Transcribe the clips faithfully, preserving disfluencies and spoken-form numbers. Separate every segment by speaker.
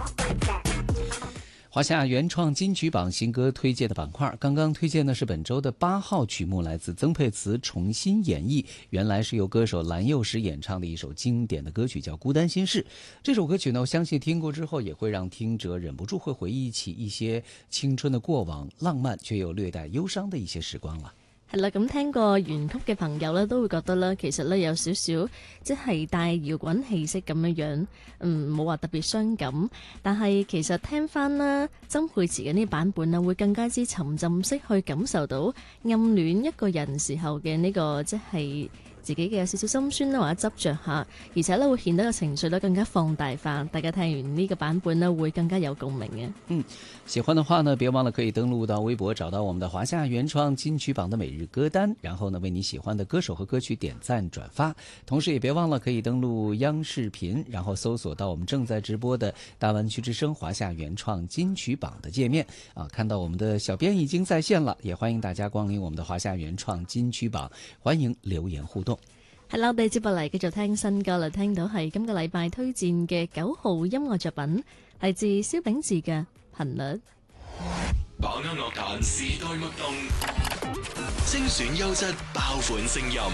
Speaker 1: 华夏原创金曲榜新歌推荐的板块，刚刚推荐的是本周的八号曲目，来自曾沛慈重新演绎，原来是由歌手蓝又时演唱的一首经典的歌曲，叫《孤单心事》。这首歌曲呢，我相信听过之后也会让听者忍不住会回忆起一些青春的过往，浪漫却又略带憂傷的一些時光啦。
Speaker 2: 係啦，咁聽過原曲嘅朋友咧，都會覺得咧，其實咧有少少即係帶搖滾氣息咁樣樣，嗯，冇話特別傷感。但係其實聽翻啦，曾沛慈嘅呢版本咧，會更加之沉浸式去感受到暗戀一個人時候嘅呢個即係自己嘅有少少心酸啦，或者執着下，而且咧會顯得個情緒咧更加放大化。大家聽完呢個版本咧，會更加有共鳴嘅。
Speaker 1: 嗯，喜歡的話呢，別忘了可以登錄到微博，找到我們的華夏原創金曲榜的每日歌單，然後呢為你喜歡的歌手和歌曲點讚轉發。同時也別忘了可以登錄央視頻，然後搜索到我們正在直播的大灣區之聲華夏原創金曲榜的界面啊，看到我們的小編已經在線了，也歡迎大家光臨我們的華夏原創金曲榜，歡迎留言互動。
Speaker 2: 係啦，我哋接落嚟繼續聽新歌啦，聽到係今個禮拜推薦嘅九號音樂作品，係自蕭秉治嘅《頻率》。
Speaker 3: 把握樂壇時代脈動，精選優質爆款聲音。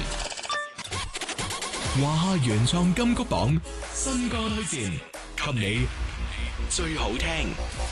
Speaker 3: 華夏原創金曲榜新歌推薦，給你最好聽。